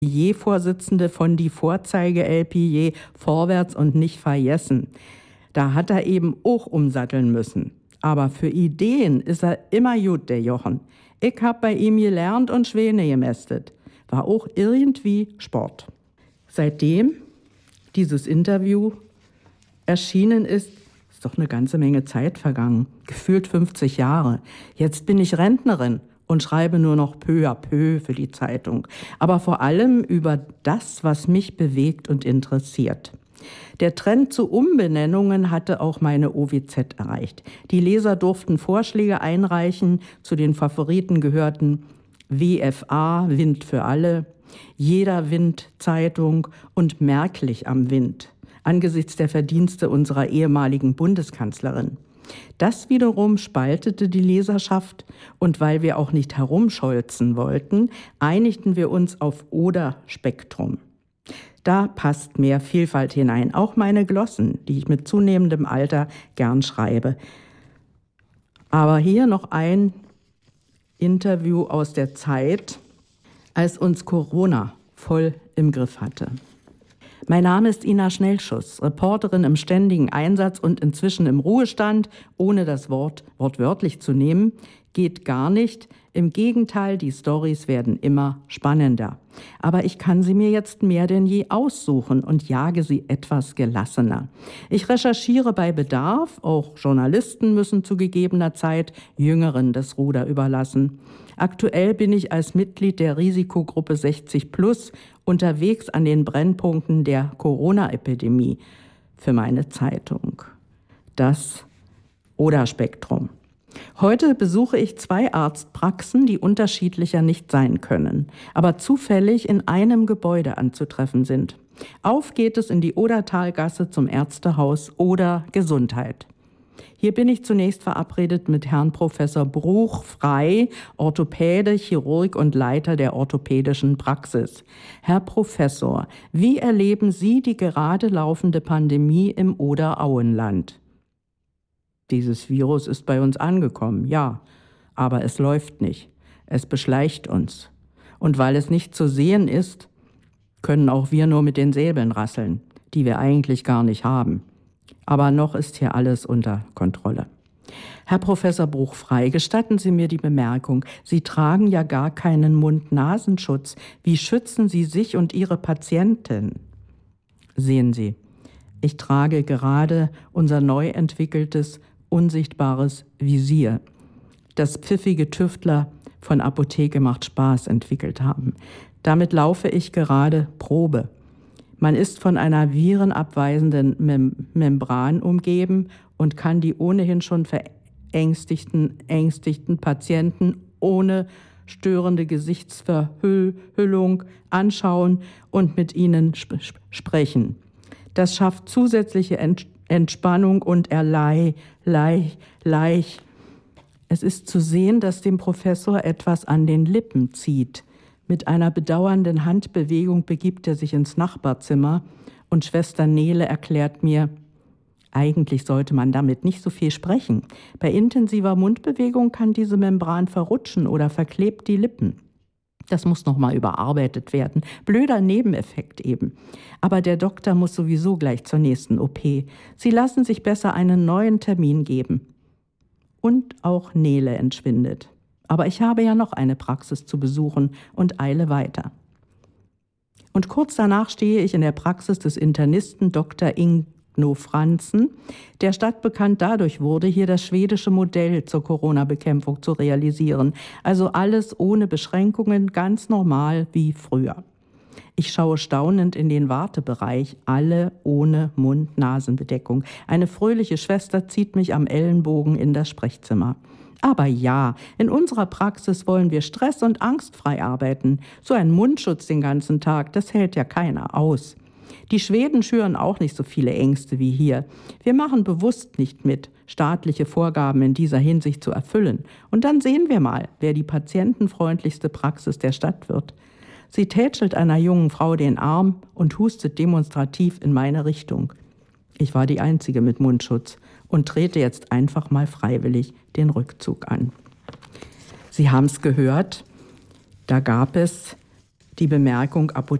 Vorsitzende von die Vorzeige-LPJ Vorwärts und nicht vergessen. Da hat er eben auch umsatteln müssen. Aber für Ideen ist er immer gut, der Jochen. Ich hab bei ihm gelernt und Schwäne gemästet. War auch irgendwie Sport. Seitdem dieses Interview erschienen ist doch eine ganze Menge Zeit vergangen. Gefühlt 50 Jahre. Jetzt bin ich Rentnerin und schreibe nur noch peu à peu für die Zeitung. Aber vor allem über das, was mich bewegt und interessiert. Der Trend zu Umbenennungen hatte auch meine OWZ erreicht. Die Leser durften Vorschläge einreichen. Zu den Favoriten gehörten WFA, Wind für alle, Jeder Wind Zeitung und Merklich am Wind, angesichts der Verdienste unserer ehemaligen Bundeskanzlerin. Das wiederum spaltete die Leserschaft und weil wir auch nicht herumscholzen wollten, einigten wir uns auf Oder Spektrum. Da passt mehr Vielfalt hinein, auch meine Glossen, die ich mit zunehmendem Alter gern schreibe. Aber hier noch ein Interview aus der Zeit, als uns Corona voll im Griff hatte. Mein Name ist Ina Schnellschuss, Reporterin im ständigen Einsatz und inzwischen im Ruhestand, ohne das Wort wortwörtlich zu nehmen, geht gar nicht. Im Gegenteil, die Storys werden immer spannender. Aber ich kann sie mir jetzt mehr denn je aussuchen und jage sie etwas gelassener. Ich recherchiere bei Bedarf, auch Journalisten müssen zu gegebener Zeit Jüngeren das Ruder überlassen. Aktuell bin ich als Mitglied der Risikogruppe 60+ unterwegs an den Brennpunkten der Corona-Epidemie für meine Zeitung. Das Oder-Spektrum. Heute besuche ich 2 Arztpraxen, die unterschiedlicher nicht sein können, aber zufällig in einem Gebäude anzutreffen sind. Auf geht es in die Odertalgasse zum Ärztehaus Oder Gesundheit. Hier bin ich zunächst verabredet mit Herrn Professor Bruch-Frey, Orthopäde, Chirurg und Leiter der orthopädischen Praxis. Herr Professor, wie erleben Sie die gerade laufende Pandemie im Oder-Auenland? Dieses Virus ist bei uns angekommen, ja, aber es läuft nicht. Es beschleicht uns. Und weil es nicht zu sehen ist, können auch wir nur mit den Säbeln rasseln, die wir eigentlich gar nicht haben. Aber noch ist hier alles unter Kontrolle. Herr Professor Bruch-Frey, gestatten Sie mir die Bemerkung, Sie tragen ja gar keinen Mund-Nasenschutz. Wie schützen Sie sich und Ihre Patienten? Sehen Sie, ich trage gerade unser neu entwickeltes, unsichtbares Visier, das pfiffige Tüftler von Apotheke macht Spaß entwickelt haben. Damit laufe ich gerade Probe. Man ist von einer virenabweisenden Membran umgeben und kann die ohnehin schon ängsteten Patienten ohne störende Gesichtsverhüllung anschauen und mit ihnen sprechen. Das schafft zusätzliche Entspannung und Es ist zu sehen, dass dem Professor etwas an den Lippen zieht. Mit einer bedauernden Handbewegung begibt er sich ins Nachbarzimmer und Schwester Nele erklärt mir, eigentlich sollte man damit nicht so viel sprechen. Bei intensiver Mundbewegung kann diese Membran verrutschen oder verklebt die Lippen. Das muss nochmal überarbeitet werden. Blöder Nebeneffekt eben. Aber der Doktor muss sowieso gleich zur nächsten OP. Sie lassen sich besser einen neuen Termin geben. Und auch Nele entschwindet. Aber ich habe ja noch eine Praxis zu besuchen und eile weiter. Und kurz danach stehe ich in der Praxis des Internisten Dr. Ingo Franzen, der stadtbekannt dadurch wurde, hier das schwedische Modell zur Corona-Bekämpfung zu realisieren. Also alles ohne Beschränkungen, ganz normal wie früher. Ich schaue staunend in den Wartebereich, alle ohne Mund-Nasen-Bedeckung. Eine fröhliche Schwester zieht mich am Ellenbogen in das Sprechzimmer. Aber ja, in unserer Praxis wollen wir stress- und angstfrei arbeiten. So ein Mundschutz den ganzen Tag, das hält ja keiner aus. Die Schweden schüren auch nicht so viele Ängste wie hier. Wir machen bewusst nicht mit, staatliche Vorgaben in dieser Hinsicht zu erfüllen. Und dann sehen wir mal, wer die patientenfreundlichste Praxis der Stadt wird. Sie tätschelt einer jungen Frau den Arm und hustet demonstrativ in meine Richtung. Ich war die Einzige mit Mundschutz und trete jetzt einfach mal freiwillig den Rückzug an. Sie haben es gehört, da gab es die Bemerkung